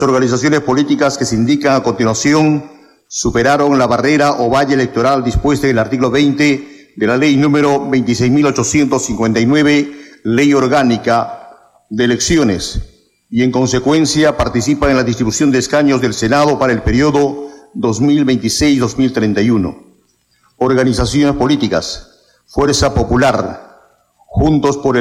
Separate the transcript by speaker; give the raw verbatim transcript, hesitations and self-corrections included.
Speaker 1: organizaciones políticas que se indican a continuación superaron la barrera o valla electoral dispuesta en el artículo veinte de la ley número veintiséis mil ochocientos cincuenta y nueve, Ley Orgánica de Elecciones, y en consecuencia participan en la distribución de escaños del Senado para el periodo dos mil veintiséis a dos mil treinta y uno. Organizaciones políticas: Fuerza Popular, Juntos por el